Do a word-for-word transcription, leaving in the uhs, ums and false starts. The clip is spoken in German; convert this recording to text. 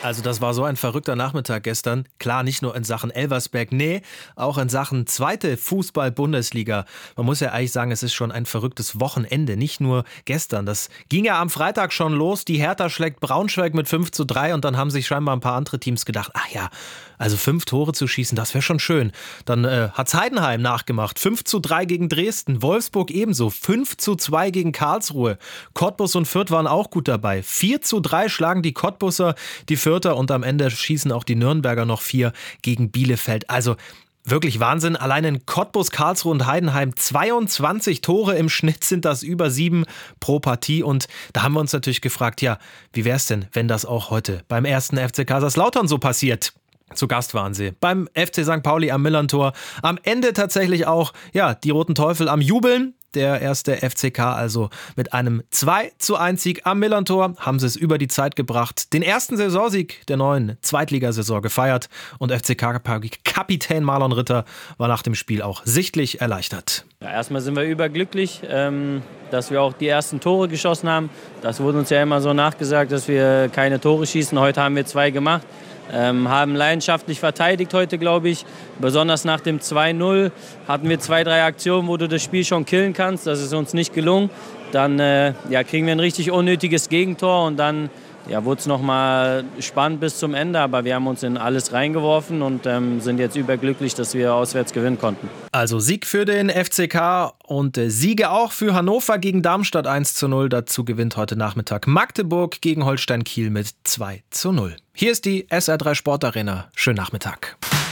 Also das war so ein verrückter Nachmittag gestern. Klar, nicht nur in Sachen Elversberg, nee, auch in Sachen zweite Fußball-Bundesliga. Man muss ja eigentlich sagen, es ist schon ein verrücktes Wochenende, nicht nur gestern. Das ging ja am Freitag schon los. Die Hertha schlägt Braunschweig mit fünf zu drei und dann haben sich scheinbar ein paar andere Teams gedacht, ach ja, also fünf Tore zu schießen, das wäre schon schön. Dann äh, hat's Heidenheim nachgemacht, fünf zu drei gegen Dresden, Wolfsburg ebenso, fünf zu zwei gegen Karlsruhe. Cottbus und Fürth waren auch gut dabei. vier zu drei schlagen die Cottbusser die Fürther und am Ende schießen auch die Nürnberger noch vier gegen Bielefeld. Also wirklich Wahnsinn. Allein in Cottbus, Karlsruhe und Heidenheim zweiundzwanzig Tore im Schnitt, sind das über sieben pro Partie. Und da haben wir uns natürlich gefragt, ja, wie wäre es denn, wenn das auch heute beim ersten F C Kaiserslautern so passiert? Zu Gast waren sie beim F C Sankt Pauli am Millerntor. Am Ende tatsächlich auch, ja, die Roten Teufel am Jubeln. Der erste F C K also mit einem zwei zu eins Sieg am Millerntor haben sie es über die Zeit gebracht. Den ersten Saisonsieg der neuen Zweitligasaison gefeiert und F C K-Kapitän Marlon Ritter war nach dem Spiel auch sichtlich erleichtert. Ja, erstmal sind wir überglücklich, ähm, dass wir auch die ersten Tore geschossen haben. Das wurde uns ja immer so nachgesagt, dass wir keine Tore schießen. Heute haben wir zwei gemacht. Ähm, haben leidenschaftlich verteidigt heute, glaube ich. Besonders nach dem zwei null hatten wir zwei, drei Aktionen, wo du das Spiel schon killen kannst. Das ist uns nicht gelungen. Dann äh, ja, kriegen wir ein richtig unnötiges Gegentor und dann ja, wurde es nochmal spannend bis zum Ende. Aber wir haben uns in alles reingeworfen und ähm, sind jetzt überglücklich, dass wir auswärts gewinnen konnten. Also Sieg für den F C K und äh, Siege auch für Hannover gegen Darmstadt eins zu null. Dazu gewinnt heute Nachmittag Magdeburg gegen Holstein Kiel mit zwei zu null. Hier ist die S R drei Sportarena. Schönen Nachmittag.